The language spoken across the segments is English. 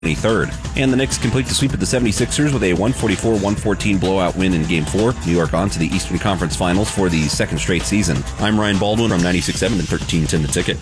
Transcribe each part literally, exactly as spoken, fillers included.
twenty-third. And the Knicks complete the sweep of the seventy-sixers with a one forty-four one fourteen blowout win in Game four. New York on to the Eastern Conference Finals for the second straight season. I'm Ryan Baldwin from ninety-six point seven and thirteen ten The Ticket.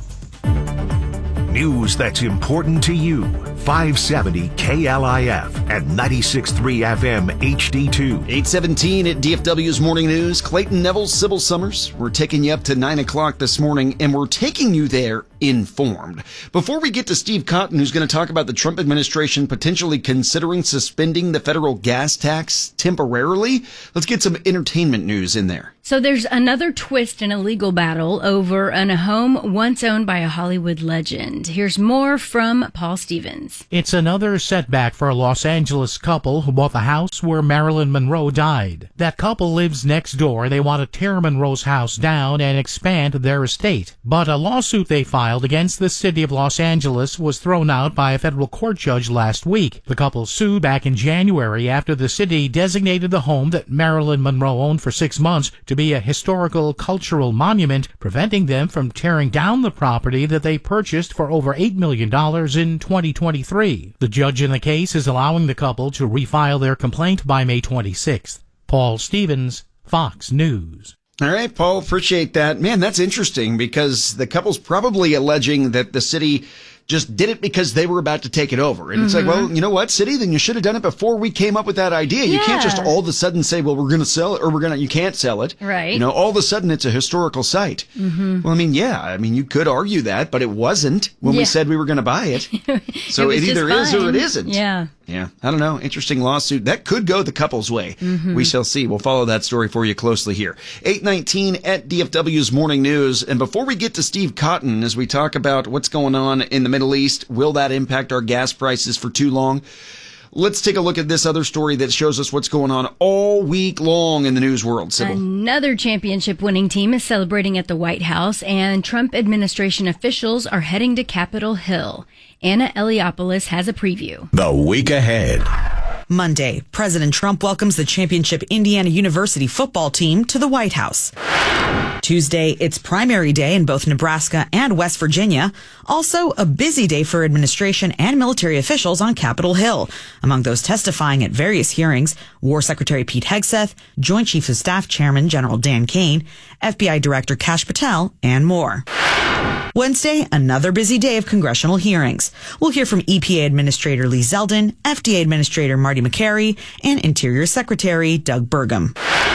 News that's important to you. five seventy K L I F at ninety-six point three F M H D two. eight seventeen at D F W's Morning News. Clayton Neville, Sybil Summers. We're taking you up to nine o'clock this morning, and we're taking you there informed. Before we get to Steve Cotton, who's going to talk about the Trump administration potentially considering suspending the federal gas tax temporarily, let's get some entertainment news in there. So there's another twist in a legal battle over a home once owned by a Hollywood legend. Here's more from Paul Stevens. It's another setback for a Los Angeles couple who bought the house where Marilyn Monroe died. That couple lives next door. They want to tear Monroe's house down and expand their estate. But a lawsuit they filed against the city of Los Angeles was thrown out by a federal court judge last week. The couple sued back in January after the city designated the home that Marilyn Monroe owned for six months to be a historical cultural monument, preventing them from tearing down the property that they purchased for over eight million dollars in twenty twenty-three. The judge in the case is allowing the couple to refile their complaint by May twenty-sixth. Paul Stevens, Fox News. All right, Paul, appreciate that. Man, that's interesting because the couple's probably alleging that the city just did it because they were about to take it over. And mm-hmm. It's like, well, you know what, city, then you should have done it before we came up with that idea. Yeah. You can't just all of a sudden say, well, we're going to sell it or we're going to, you can't sell it. Right. You know, all of a sudden it's a historical site. Mm-hmm. Well, I mean, yeah, I mean, you could argue that, but it wasn't when yeah. we said we were going to buy it. So it, it either is or it isn't. Yeah. Yeah. I don't know. Interesting lawsuit. That could go the couple's way. Mm-hmm. We shall see. We'll follow that story for you closely here. eight nineteen at D F W's Morning News. And before we get to Steve Cotton, as we talk about what's going on in the Middle East, will that impact our gas prices for too long? Let's take a look at this other story that shows us what's going on all week long in the news world. Sybil. Another championship-winning team is celebrating at the White House, and Trump administration officials are heading to Capitol Hill. Anna Eliopoulos has a preview. The week ahead. Monday, President Trump welcomes the championship Indiana University football team to the White House. Tuesday, it's primary day in both Nebraska and West Virginia. Also, a busy day for administration and military officials on Capitol Hill. Among those testifying at various hearings, War Secretary Pete Hegseth, Joint Chiefs of Staff Chairman General Dan Kane, F B I Director Kash Patel, and more. Wednesday, another busy day of congressional hearings. We'll hear from E P A Administrator Lee Zeldin, F D A Administrator Marty McCary, and Interior Secretary Doug Burgum.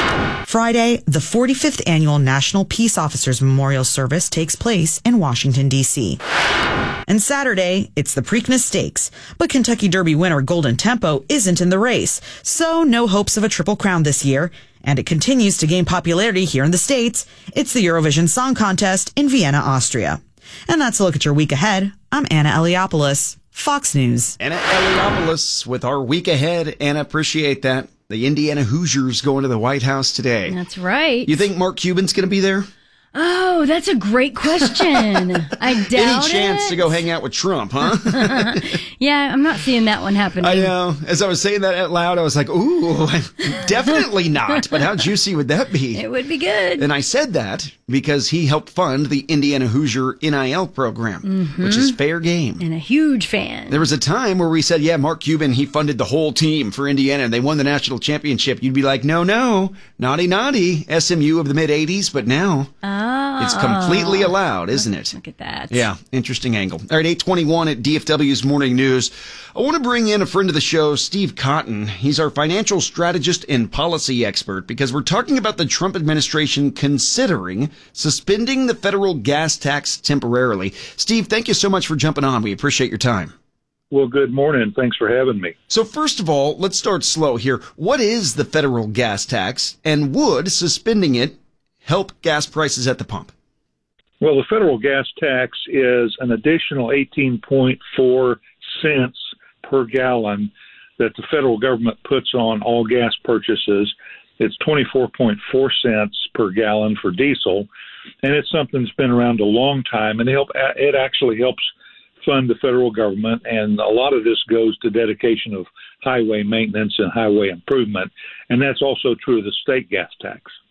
Friday, the forty-fifth Annual National Peace Officers Memorial Service takes place in Washington, D C And Saturday, it's the Preakness Stakes. But Kentucky Derby winner Golden Tempo isn't in the race, so no hopes of a Triple Crown this year. And it continues to gain popularity here in the States. It's the Eurovision Song Contest in Vienna, Austria. And that's a look at your week ahead. I'm Anna Eliopoulos, Fox News. Anna Eliopoulos with our week ahead. Anna, appreciate that. The Indiana Hoosiers going to the White House today. That's right. You think Mark Cuban's going to be there? Oh, that's a great question. I doubt Any chance it. to go hang out with Trump, huh? Yeah, I'm not seeing that one happening. I know. As I was saying that out loud, I was like, ooh, definitely not. But how juicy would that be? It would be good. And I said that because he helped fund the Indiana Hoosier N I L program, mm-hmm. which is fair game. And a huge fan. There was a time where we said, yeah, Mark Cuban, he funded the whole team for Indiana and they won the national championship. You'd be like, no, no, naughty, naughty, S M U of the mid eighties. But now oh. it's completely allowed, isn't it? Look at that. Yeah, interesting angle. All right, eight twenty-one at D F W's Morning News. I want to bring in a friend of the show, Steve Cotton. He's our financial strategist and policy expert because we're talking about the Trump administration considering suspending the federal gas tax temporarily. Steve, thank you so much for jumping on. We appreciate your time. Well, good morning. Thanks for having me. So first of all, let's start slow here. What is the federal gas tax, and would suspending it help gas prices at the pump? Well, the federal gas tax is an additional eighteen point four cents per gallon that the federal government puts on all gas purchases. It's twenty-four point four cents per gallon for diesel, and it's something that's been around a long time, and it, help, it actually helps fund the federal government, and a lot of this goes to dedication of highway maintenance and highway improvement, and that's also true of the state gas tax.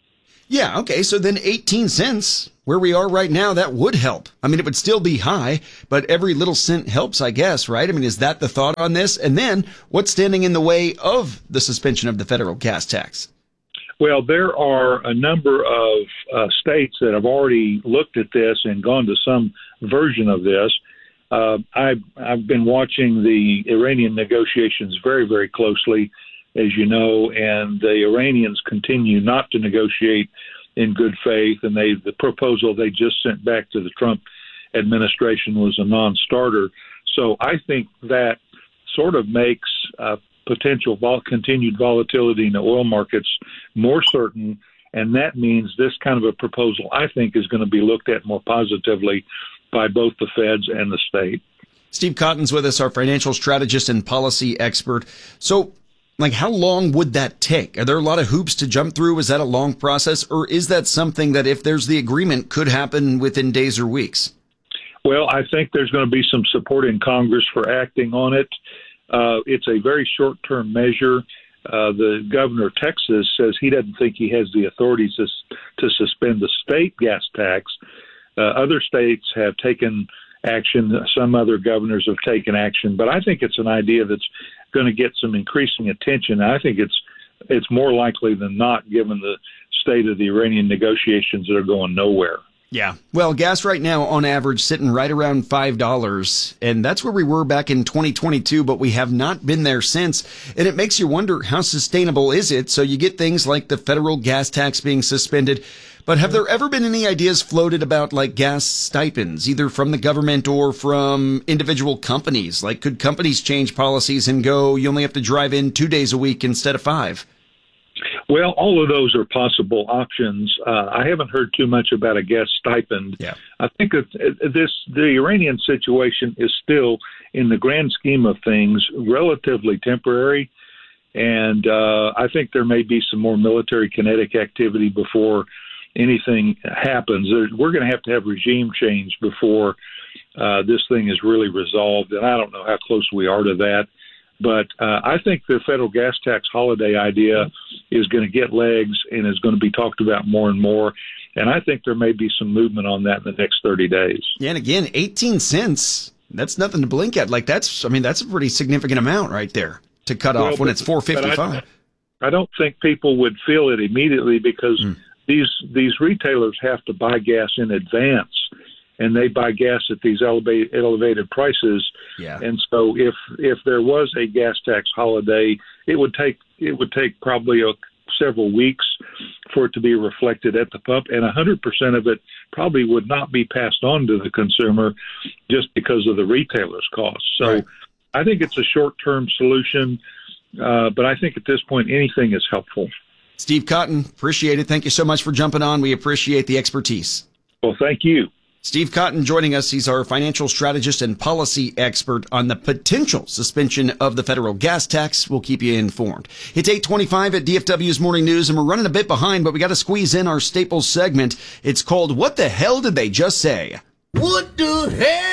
Yeah, okay, so then eighteen cents, where we are right now, that would help. I mean, it would still be high, but every little cent helps, I guess, right? I mean, is that the thought on this? And then, what's standing in the way of the suspension of the federal gas tax? Well, there are a number of uh, states that have already looked at this and gone to some version of this. Uh, I've, I've been watching the Iranian negotiations very, very closely, as you know, and the Iranians continue not to negotiate in good faith, and they the proposal they just sent back to the Trump administration was a non-starter. So I think that sort of makes uh, potential vol- continued volatility in the oil markets more certain, and that means this kind of a proposal, I think, is going to be looked at more positively by both the feds and the state. Steve Cotton's with us, our financial strategist and policy expert. So, like, how long would that take? Are there a lot of hoops to jump through? Is that a long process? Or is that something that, if there's the agreement, could happen within days or weeks? Well, I think there's going to be some support in Congress for acting on it. Uh, it's a very short-term measure. Uh, the governor of Texas says he doesn't think he has the authority to, to suspend the state gas tax. Uh, other states have taken action. Some other governors have taken action. But I think it's an idea that's going to get some increasing attention. I think it's it's more likely than not, given the state of the Iranian negotiations that are going nowhere. Yeah. Well, gas right now on average sitting right around five dollars, and that's where we were back in twenty twenty-two, but we have not been there since. And it makes you wonder, how sustainable is it? So you get things like the federal gas tax being suspended. But have there ever been any ideas floated about, like, gas stipends, either from the government or from individual companies? Like, could companies change policies and go, you only have to drive in two days a week instead of five? Well, all of those are possible options. Uh, I haven't heard too much about a gas stipend. Yeah. I think that this the Iranian situation is still, in the grand scheme of things, relatively temporary. And uh, I think there may be some more military kinetic activity before anything happens. There's, we're going to have to have regime change before uh, this thing is really resolved, and I don't know how close we are to that. But uh, I think the federal gas tax holiday idea is going to get legs and is going to be talked about more and more. And I think there may be some movement on that in the next thirty days. Yeah, and again, eighteen cents, that's nothing to blink at. Like, that's, I mean, that's a pretty significant amount right there to cut well, off when but, it's four fifty-five. I, I don't think people would feel it immediately because mm. these these retailers have to buy gas in advance, and they buy gas at these elevated, elevated prices. Yeah. And so if if there was a gas tax holiday, it would take it would take probably a, several weeks for it to be reflected at the pump, and one hundred percent of it probably would not be passed on to the consumer just because of the retailer's costs. So right. I think it's a short-term solution, uh, but I think at this point anything is helpful. Steve Cotton, appreciate it. Thank you so much for jumping on. We appreciate the expertise. Well, thank you. Steve Cotton joining us. He's our financial strategist and policy expert on the potential suspension of the federal gas tax. We'll keep you informed. It's eight twenty-five at D F W's Morning News, and we're running a bit behind, but we got to squeeze in our Staples segment. It's called What the Hell Did They Just Say? What the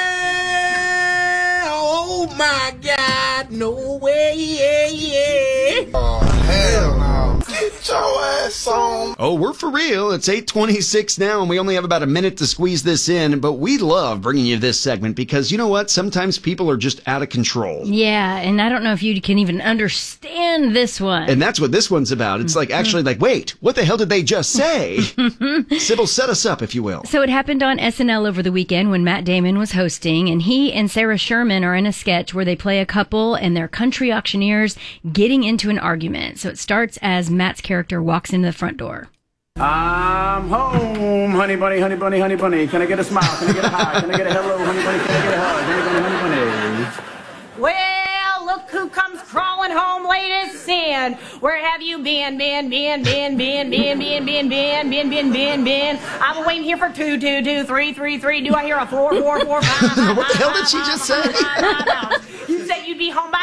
hell? Oh, my God. No way. Yeah, yeah. Oh, hell no. Get your ass on. Oh, we're for real. It's eight twenty-six now, and we only have about a minute to squeeze this in, but we love bringing you this segment because, you know what? Sometimes people are just out of control. Yeah, and I don't know if you can even understand this one. And that's what this one's about. It's like, actually, like, wait, what the hell did they just say? Sybil, set us up, if you will. So it happened on S N L over the weekend when Matt Damon was hosting, and he and Sarah Sherman are in a sketch where they play a couple and they're country auctioneers getting into an argument. So it starts as Matt's character walks into the front door. I'm home, honey bunny, honey bunny, honey bunny. Can I get a smile? Can I get a hi? Can I get a hello, honey bunny? Can I get a hug? Honey bunny, honey bunny. Well, look who comes crawling home late as sin. Where have you been, been, been, been, been, been, been, been, been, been, been, been, been? I've been waiting here for two, two, two, three, three, three. Do I hear a four, four, four, five? What the hell did she just say? You said you'd be home by eight, eight.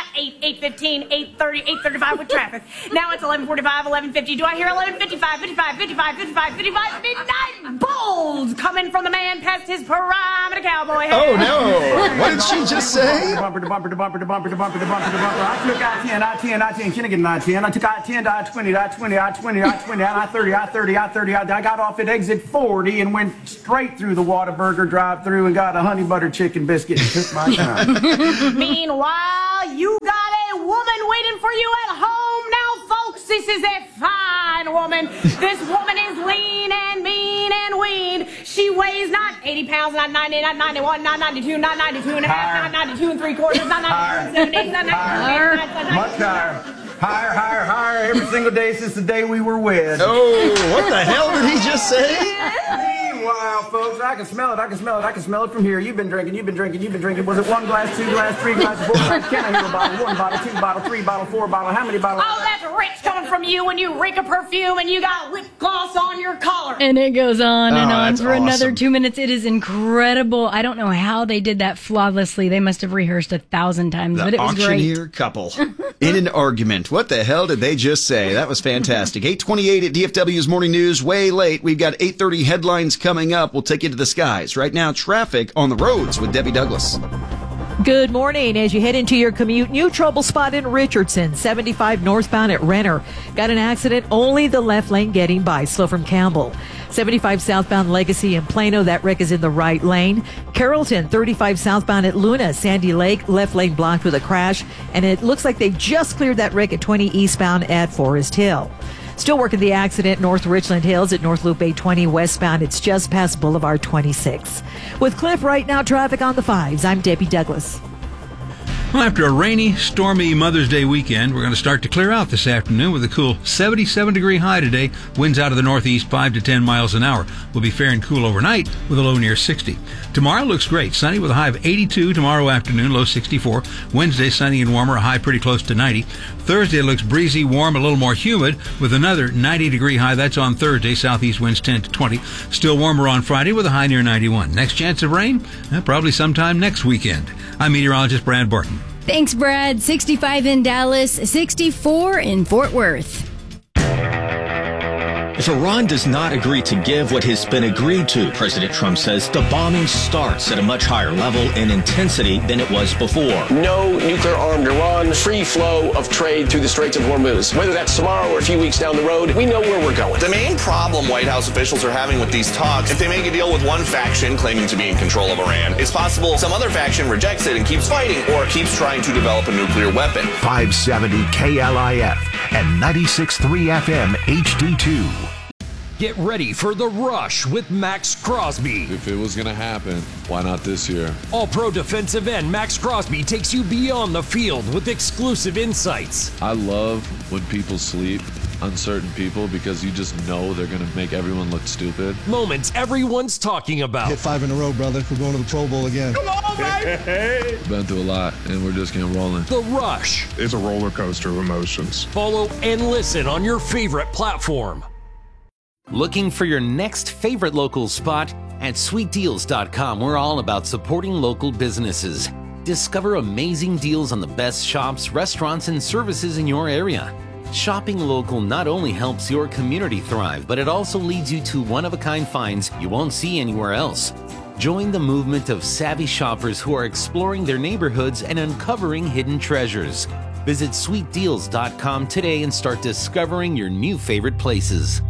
eight fifteen, eight thirty, eight thirty-five with traffic. Now it's eleven forty-five, eleven fifty. Do I hear eleven fifty-five, fifty-five, fifty-five, fifty-five, fifty-five? Midnight Bulls coming from the man past his prime and a cowboy hat. Oh, no. What did she just say? Bumper to bumper to bumper to bumper to bumper to bumper to bumper. I took I ten, I ten, I ten. Can I get an I ten? I took I ten to I twenty, I twenty, I twenty, I twenty, I thirty, I thirty, I thirty. I got off at exit forty and went straight through the Whataburger drive-through and got a honey butter chicken biscuit and took my time. Meanwhile, you got a woman waiting for you at home. Now, folks, this is a fine woman. This woman is lean and mean and weaned. She weighs not eighty pounds, not ninety, not ninety-one, not ninety-two, not ninety-two and a half, not ninety-two and three quarters, not ninety-two and seven eighths, not ninety-two and eight, Much higher. Higher, higher, higher every single day since the day we were wed. Oh, what the hell did he just say? Meanwhile, folks, I can smell it, I can smell it, I can smell it from here. You've been drinking, you've been drinking, you've been drinking. Was it one glass, two glass, three glasses, four glasses? Can I hear a bottle? One bottle, two bottle, three bottle, four bottle. How many bottles? Oh, that's rich coming from you when you reek of perfume and you got lip gloss on your collar. And it goes on and Oh, on that's for another awesome. two minutes. It is incredible. I don't know how they did that flawlessly. They must have rehearsed a thousand times, The but it was great. auctioneer couple in an argument. What the hell did they just say? That was fantastic. eight twenty-eight at D F W's Morning News. Way late. We've got eight thirty headlines coming up. We'll take you to the skies. Right now, traffic on the roads with Debbie Douglas. Good morning. As you head into your commute, new trouble spot in Richardson, seventy-five northbound at Renner. Got an accident, only the left lane getting by, slow from Campbell. seventy-five southbound Legacy in Plano, that wreck is in the right lane. Carrollton, thirty-five southbound at Luna, Sandy Lake, left lane blocked with a crash. And it looks like they've just cleared that wreck at twenty eastbound at Forest Hill. Still working the accident North Richland Hills at North Loop eight twenty westbound. It's just past Boulevard twenty-six. With Cliff right now, traffic on the fives. I'm Debbie Douglas. Well, after a rainy, stormy Mother's Day weekend, we're going to start to clear out this afternoon with a cool seventy-seven degree high today. Winds out of the northeast five to ten miles an hour. We'll be fair and cool overnight with a low near sixty. Tomorrow looks great. Sunny with a high of eighty-two tomorrow afternoon, low sixty-four. Wednesday, sunny and warmer, a high pretty close to ninety. Thursday looks breezy, warm, a little more humid with another ninety degree high. That's on Thursday. Southeast winds ten to twenty. Still warmer on Friday with a high near ninety-one. Next chance of rain? Eh, probably sometime next weekend. I'm meteorologist Brad Barton. Thanks, Brad. sixty-five in Dallas, sixty-four in Fort Worth. If Iran does not agree to give what has been agreed to, President Trump says the bombing starts at a much higher level and intensity than it was before. No nuclear-armed Iran, free flow of trade through the Straits of Hormuz. Whether that's tomorrow or a few weeks down the road, we know where we're going. The main problem White House officials are having with these talks, if they make a deal with one faction claiming to be in control of Iran, it's possible some other faction rejects it and keeps fighting or keeps trying to develop a nuclear weapon. five seventy K L I F and ninety-six point three F M H D two. Get ready for The Rush with Max Crosby. If it was going to happen, why not this year? All-Pro defensive end Max Crosby takes you beyond the field with exclusive insights. I love when people sleep, uncertain people, because you just know they're going to make everyone look stupid. Moments everyone's talking about. Hit five in a row, brother. We're going to the Pro Bowl again. Come on, baby! Been through a lot, and we're just getting rolling. The Rush. It's a roller coaster of emotions. Follow and listen on your favorite platform. Looking for your next favorite local spot? At sweet deals dot com, we're all about supporting local businesses. Discover amazing deals on the best shops, restaurants, and services in your area. Shopping local not only helps your community thrive, but it also leads you to one-of-a-kind finds you won't see anywhere else. Join the movement of savvy shoppers who are exploring their neighborhoods and uncovering hidden treasures. Visit sweet deals dot com today and start discovering your new favorite places.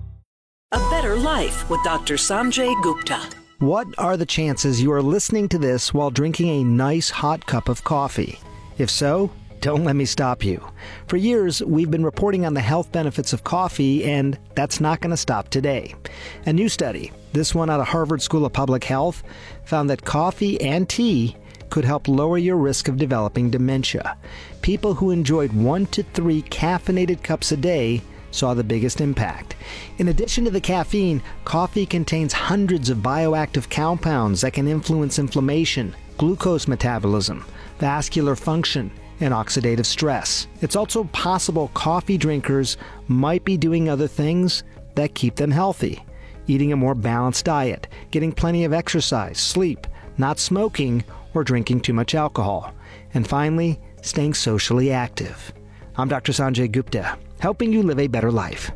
A Better Life with Doctor Sanjay Gupta. What are the chances you are listening to this while drinking a nice hot cup of coffee? If so, don't let me stop you. For years, we've been reporting on the health benefits of coffee, and that's not going to stop today. A new study, this one out of Harvard School of Public Health, found that coffee and tea could help lower your risk of developing dementia. People who enjoyed one to three caffeinated cups a day saw the biggest impact. In addition to the caffeine, coffee contains hundreds of bioactive compounds that can influence inflammation, glucose metabolism, vascular function, and oxidative stress. It's also possible coffee drinkers might be doing other things that keep them healthy. Eating a more balanced diet, getting plenty of exercise, sleep, not smoking, or drinking too much alcohol. And finally, staying socially active. I'm Doctor Sanjay Gupta, helping you live a better life.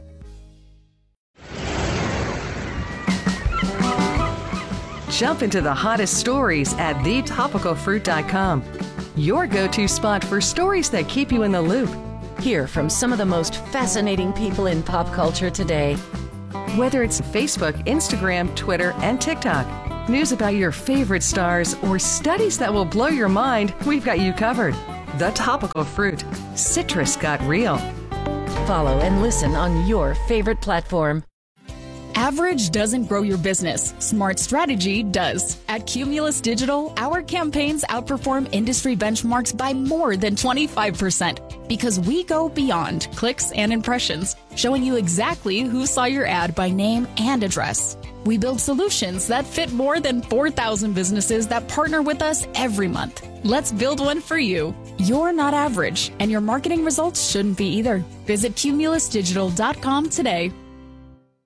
Jump into the hottest stories at the topical fruit dot com. Your go-to spot for stories that keep you in the loop. Hear from some of the most fascinating people in pop culture today. Whether it's Facebook, Instagram, Twitter, and TikTok, news about your favorite stars, or studies that will blow your mind, we've got you covered. The Topical Fruit. Citrus got real. Follow and listen on your favorite platform. Average doesn't grow your business. Smart strategy does. At Cumulus Digital, our campaigns outperform industry benchmarks by more than twenty-five percent because we go beyond clicks and impressions, showing you exactly who saw your ad by name and address. We build solutions that fit more than four thousand businesses that partner with us every month. Let's build one for you. You're not average, and your marketing results shouldn't be either. Visit cumulus digital dot com today.